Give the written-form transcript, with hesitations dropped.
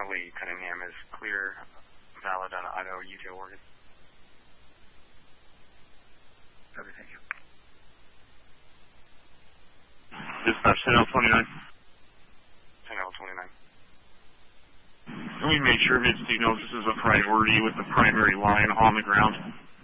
Charlie Cunningham is clear, valid on Idaho, Utah, Oregon. Okay, thank you. Dispatch, Sentinel 29. Sentinel 29. Can we make sure Mid-State knows this is a priority with the primary line on the ground?